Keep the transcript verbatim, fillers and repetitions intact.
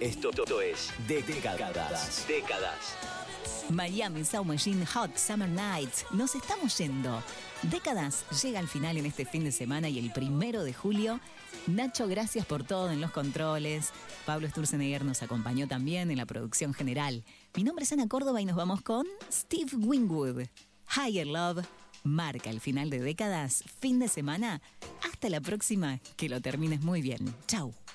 Esto, esto es Décadas. Décadas. Miami Sound Machine Hot Summer Nights. Nos estamos yendo. Décadas llega al final en este fin de semana y el primero de julio. Nacho, gracias por todo en los controles. Pablo Sturzenegger nos acompañó también en la producción general. Mi nombre es Ana Córdoba y nos vamos con Steve Winwood. Higher Love marca el final de Décadas, fin de semana. Hasta la próxima, que lo termines muy bien. Chau.